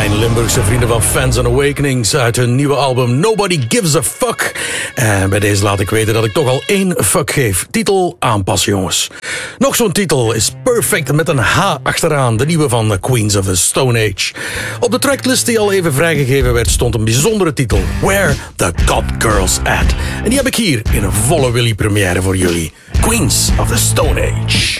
mijn Limburgse vrienden van Fans and Awakenings uit hun nieuwe album Nobody Gives a Fuck. En bij deze laat ik weten dat ik toch al 1 fuck geef. Titel aanpassen, jongens. Nog zo'n titel is Perfect met een H achteraan, de nieuwe van Queens of the Stone Age. Op de tracklist die al even vrijgegeven werd stond een bijzondere titel, Where the God Girls At. En die heb ik hier in een volle Willy première voor jullie. Queens of the Stone Age.